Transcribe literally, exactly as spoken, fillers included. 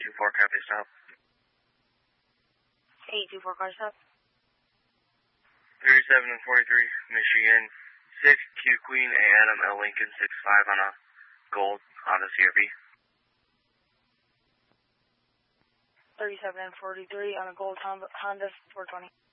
two four, copy stop. eight two four, car stop. thirty-seven and forty-three, Michigan. six Q Queen, A Adam L Lincoln, six five on a gold Honda C R V. thirty-seven and forty-three on a gold Honda four twenty.